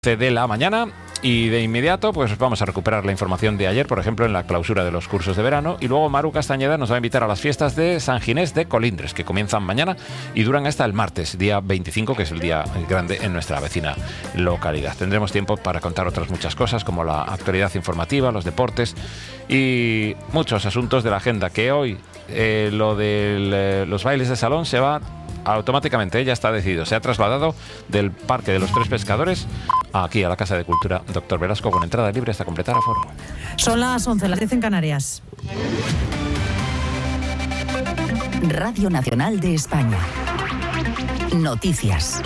de la mañana y de inmediato pues vamos a recuperar la información de ayer, por ejemplo en la clausura de los cursos de verano, y luego Maru Castañeda nos va a invitar a las fiestas de San Ginés de Colindres, que comienzan mañana y duran hasta el martes, día 25, que es el día grande en nuestra vecina localidad. Tendremos tiempo para contar otras muchas cosas como la actualidad informativa, los deportes y muchos asuntos de la agenda, que hoy lo de los bailes de salón se va automáticamente, ya está decidido, se ha trasladado del Parque de los Tres Pescadores aquí a la Casa de Cultura Dr. Velasco, con entrada libre hasta completar aforo. Son las 11, las 10 en Canarias. Radio Nacional de España. Noticias.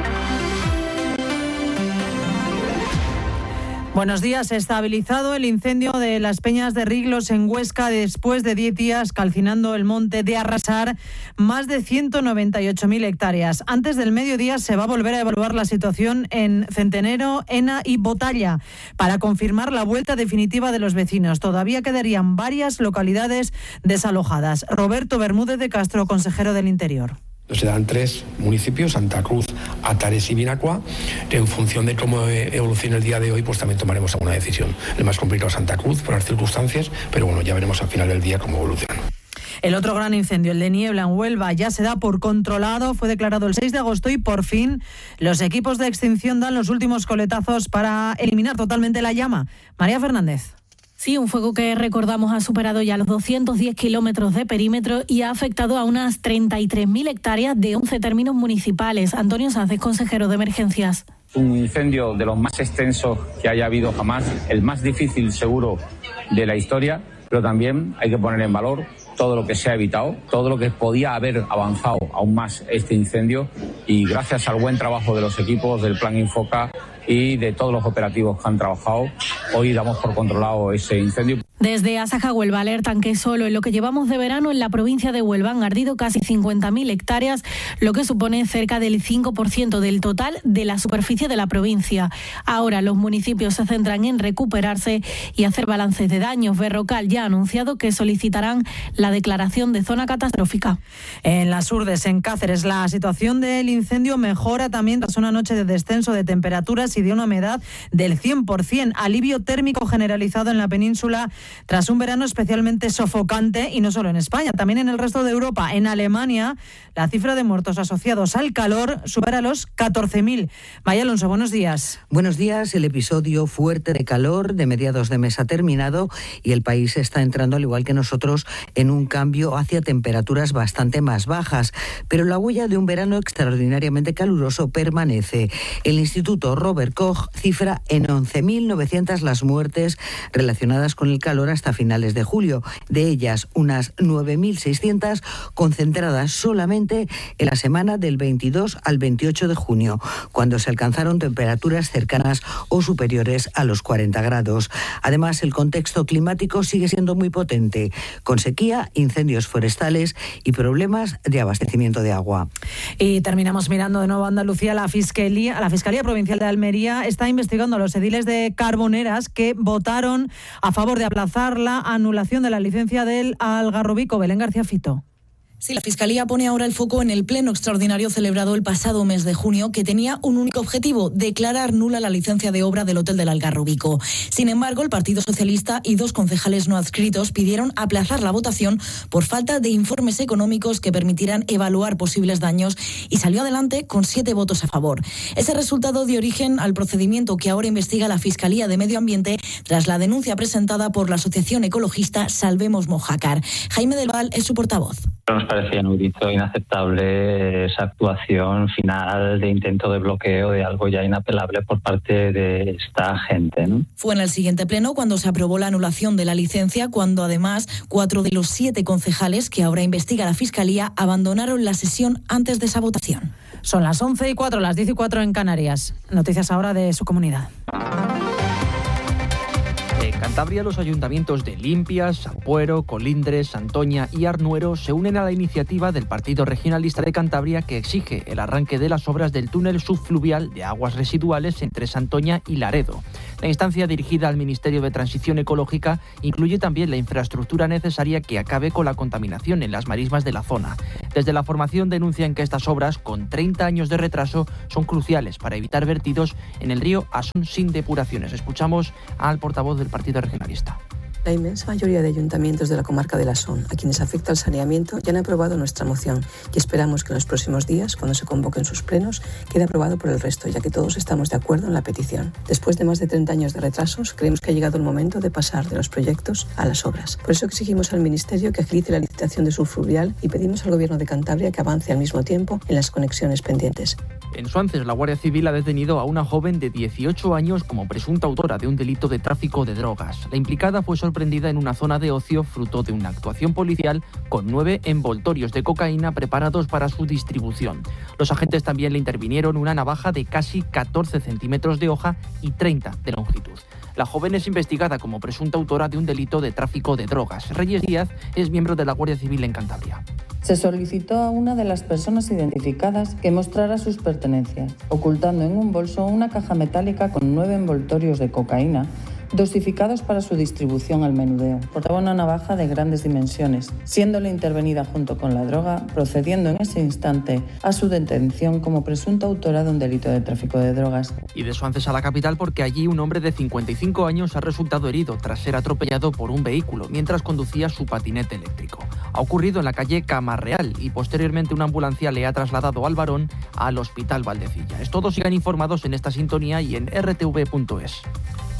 Buenos días. Estabilizado el incendio de las Peñas de Riglos en Huesca después de 10 días calcinando el monte de arrasar más de 198.000 hectáreas. Antes del mediodía se va a volver a evaluar la situación en Centenero, Ena y Botalla para confirmar la vuelta definitiva de los vecinos. Todavía quedarían varias localidades desalojadas. Roberto Bermúdez de Castro, consejero del Interior. Se dan 3 municipios, Santa Cruz, Atares y Vinacua. En función de cómo evolucione el día de hoy, pues también tomaremos alguna decisión. El más complicado es Santa Cruz, por las circunstancias, pero bueno, ya veremos al final del día cómo evoluciona. El otro gran incendio, el de Niebla en Huelva, ya se da por controlado. Fue declarado el 6 de agosto y por fin los equipos de extinción dan los últimos coletazos para eliminar totalmente la llama. María Fernández. Sí, un fuego que recordamos ha superado ya los 210 kilómetros de perímetro y ha afectado a unas 33.000 hectáreas de 11 términos municipales. Antonio Sánchez, consejero de Emergencias. Un incendio de los más extensos que haya habido jamás, el más difícil seguro de la historia, pero también hay que poner en valor todo lo que se ha evitado, todo lo que podía haber avanzado aún más este incendio, y gracias al buen trabajo de los equipos del Plan Infoca y de todos los operativos que han trabajado, hoy damos por controlado ese incendio. Desde Asaja Huelva alertan que solo en lo que llevamos de verano en la provincia de Huelva han ardido casi 50.000 hectáreas, lo que supone cerca del 5% del total de la superficie de la provincia. Ahora los municipios se centran en recuperarse y hacer balances de daños. Berrocal ya ha anunciado que solicitarán la declaración de zona catastrófica. En las Urdes, en Cáceres, la situación del incendio mejora también tras una noche de descenso de temperaturas y de una humedad del 100%. Alivio térmico generalizado en la península tras un verano especialmente sofocante, y no solo en España, también en el resto de Europa. En Alemania, la cifra de muertos asociados al calor supera los 14.000. Maya Alonso, buenos días. Buenos días. El episodio fuerte de calor de mediados de mes ha terminado y el país está entrando, al igual que nosotros, en un cambio hacia temperaturas bastante más bajas. Pero la huella de un verano extraordinariamente caluroso permanece. El Instituto Robert Koch cifra en 11.900 las muertes relacionadas con el calor hasta finales de julio. De ellas, unas 9.600 concentradas solamente en la semana del 22 al 28 de junio, cuando se alcanzaron temperaturas cercanas o superiores a los 40 grados. Además, el contexto climático sigue siendo muy potente, con sequía, incendios forestales y problemas de abastecimiento de agua. Y terminamos mirando de nuevo a Andalucía. La Fiscalía Provincial de Almería está investigando a los ediles de Carboneras que votaron a favor de aplazar la anulación de la licencia del Algarrobico. Belén García Fito. Sí, la Fiscalía pone ahora el foco en el pleno extraordinario celebrado el pasado mes de junio, que tenía un único objetivo: declarar nula la licencia de obra del Hotel del Algarrobico. Sin embargo, el Partido Socialista y 2 concejales no adscritos pidieron aplazar la votación por falta de informes económicos que permitieran evaluar posibles daños, y salió adelante con 7 votos a favor. Ese resultado dio origen al procedimiento que ahora investiga la Fiscalía de Medio Ambiente tras la denuncia presentada por la asociación ecologista Salvemos Mojácar. Jaime del Val es su portavoz. Nos parecía inaudito, inaceptable esa actuación final de intento de bloqueo de algo ya inapelable por parte de esta gente, ¿no? Fue en el siguiente pleno cuando se aprobó la anulación de la licencia, cuando además 4 de los 7 concejales que ahora investiga la Fiscalía abandonaron la sesión antes de esa votación. Son las 11:04, las 10:04 en Canarias. Noticias ahora de su comunidad. En Cantabria, los ayuntamientos de Limpias, Sampuero, Colindres, Santoña y Arnuero se unen a la iniciativa del Partido Regionalista de Cantabria, que exige el arranque de las obras del túnel subfluvial de aguas residuales entre Santoña y Laredo. La instancia dirigida al Ministerio de Transición Ecológica incluye también la infraestructura necesaria que acabe con la contaminación en las marismas de la zona. Desde la formación denuncian que estas obras, con 30 años de retraso, son cruciales para evitar vertidos en el río Asón sin depuraciones. Escuchamos al portavoz del Partido Regionalista. La inmensa mayoría de ayuntamientos de la comarca del Asón, a quienes afecta el saneamiento, ya han aprobado nuestra moción y esperamos que en los próximos días, cuando se convoquen sus plenos, quede aprobado por el resto, ya que todos estamos de acuerdo en la petición. Después de más de 30 años de retrasos, creemos que ha llegado el momento de pasar de los proyectos a las obras. Por eso exigimos al Ministerio que agilice la licitación de Subfluvial y pedimos al Gobierno de Cantabria que avance al mismo tiempo en las conexiones pendientes. En Suances, la Guardia Civil ha detenido a una joven de 18 años como presunta autora de un delito de tráfico de drogas. La implicada fue sorprendida en una zona de ocio fruto de una actuación policial con 9 envoltorios de cocaína preparados para su distribución. Los agentes también le intervinieron una navaja de casi 14 centímetros de hoja y 30 de longitud. La joven es investigada como presunta autora de un delito de tráfico de drogas. Reyes Díaz es miembro de la Guardia Civil en Cantabria. Se solicitó a una de las personas identificadas que mostrara sus pertenencias, ocultando en un bolso una caja metálica con 9 envoltorios de cocaína, dosificados para su distribución al menudeo. Portaba una navaja de grandes dimensiones, siéndole intervenida junto con la droga, procediendo en ese instante a su detención como presunta autora de un delito de tráfico de drogas. Y de Suances a la capital porque allí un hombre de 55 años ha resultado herido tras ser atropellado por un vehículo mientras conducía su patinete eléctrico. Ha ocurrido en la calle Camarreal y posteriormente una ambulancia le ha trasladado al varón al Hospital Valdecilla. Todos sigan informados en esta sintonía y en rtv.es.